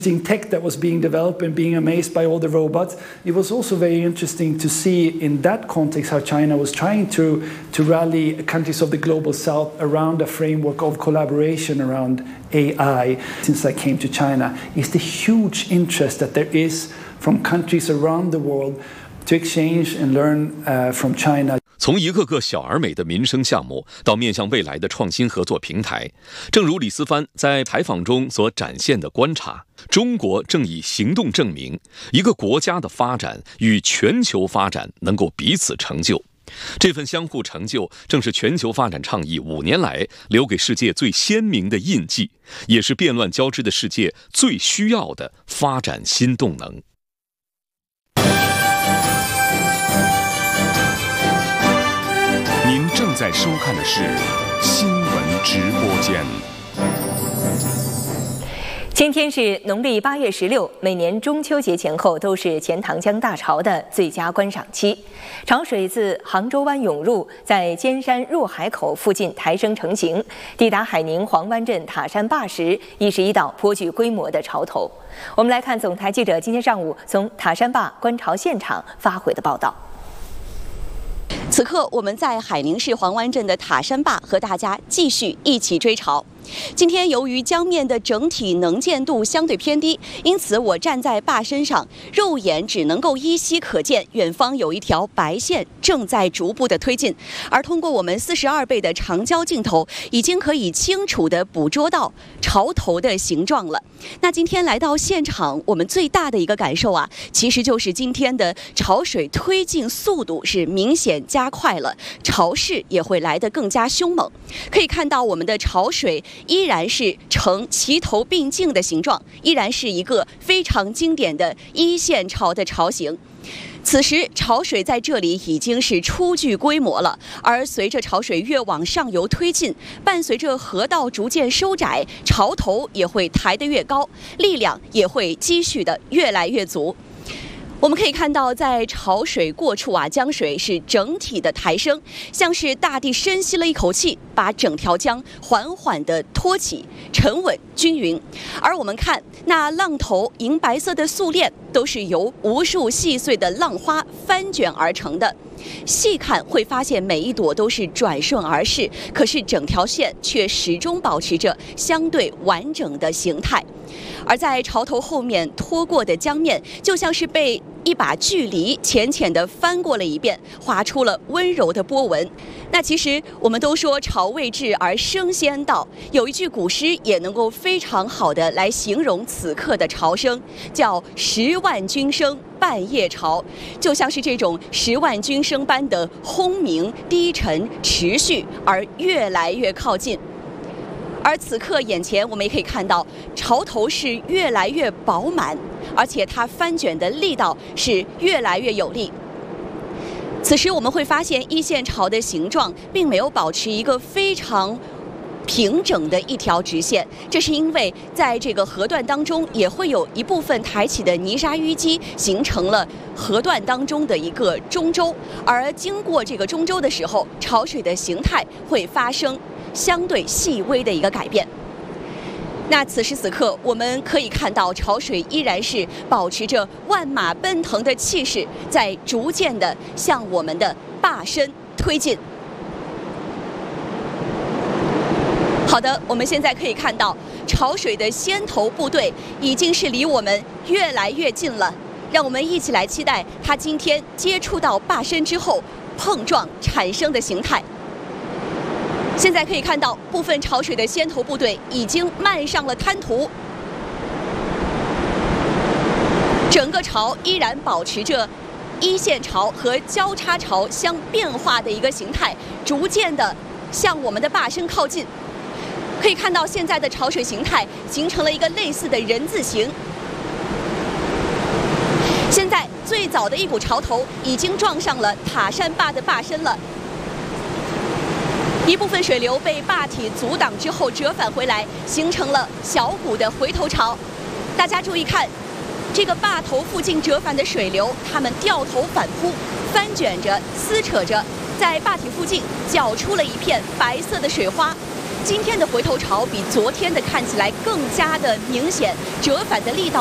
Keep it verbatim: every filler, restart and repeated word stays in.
tech that was being developed and being amazed by all the robots. It was also very interesting to see in that context how China was trying to, to rally countries of the global south around a framework of collaboration around A I. Since I came to China, is the huge interest that there is from countries around the world to exchange and learn uh, from China. 从一个个小而美的民生项目到面向未来的创新合作平台，正如李思帆在采访中所展现的观察，中国正以行动证明，一个国家的发展与全球发展能够彼此成就。这份相互成就，正是全球发展倡议五年来留给世界最鲜明的印记，也是变乱交织的世界最需要的发展新动能。 您正在收看的是新闻直播间。 今天是农历八月十六，每年中秋节前后都是钱塘江大潮的最佳观赏期。潮水自杭州湾涌入，在尖山入海口附近抬升成型，抵达海宁黄湾镇塔山坝时，已是一道颇具规模的潮头。我们来看总台记者今天上午从塔山坝观潮现场发回的报道。 此刻，我们在海宁市黄湾镇的塔山坝和大家继续一起追潮。今天由于江面的整体能见度相对偏低，因此我站在坝身上，肉眼只能够依稀可见远方有一条白线正在逐步的推进，而通过我们四十二倍的长焦镜头，已经可以清楚的捕捉到潮头的形状了。那今天来到现场，我们最大的一个感受啊，其实就是今天的潮水推进速度是明显加快了，潮势也会来得更加凶猛。可以看到我们的潮水依然是呈齐头并进的形状，依然是一个非常经典的一线潮的潮形。此时潮水在这里已经是初具规模了，而随着潮水越往上游推进，伴随着河道逐渐收窄，潮头也会抬得越高，力量也会积蓄的越来越足。我们可以看到，在潮水过处啊，江水是整体的抬升，像是大地深吸了一口气，把整条江缓缓地托起，沉稳均匀。而我们看那浪头银白色的素链，都是由无数细碎的浪花翻卷而成的。细看会发现每一朵都是转瞬而逝，可是整条线却始终保持着相对完整的形态。而在潮头后面拖过的江面，就像是被一把距离浅浅地翻过了一遍，划出了温柔的波纹。那其实我们都说潮未至而生先到，有一句古诗也能够非常好的来形容此刻的潮声，叫十万军声半夜潮，就像是这种十万军声般的轰鸣、低沉、持续而越来越靠近。而此刻眼前我们也可以看到，潮头是越来越饱满，而且它翻卷的力道是越来越有力。此时我们会发现一线潮的形状并没有保持一个非常平整的一条直线，这是因为在这个河段当中也会有一部分抬起的泥沙淤积，形成了河段当中的一个中州，而经过这个中州的时候，潮水的形态会发生相对细微的一个改变。那此时此刻，我们可以看到潮水依然是保持着万马奔腾的气势，在逐渐的向我们的坝身推进。好的，我们现在可以看到潮水的先头部队已经是离我们越来越近了，让我们一起来期待它今天接触到坝身之后碰撞产生的形态。现在可以看到，部分潮水的先头部队已经漫上了滩涂，整个潮依然保持着一线潮和交叉潮相变化的一个形态，逐渐的向我们的坝身靠近。可以看到，现在的潮水形态形成了一个类似的人字形。现在最早的一股潮头已经撞上了塔山坝的坝身了。一部分水流被坝体阻挡之后折返回来，形成了小股的回头潮。大家注意看，这个坝头附近折返的水流，它们掉头反扑，翻卷着、撕扯着，在坝体附近搅出了一片白色的水花。 今天的回头潮比昨天的看起来更加的明显，折返的力道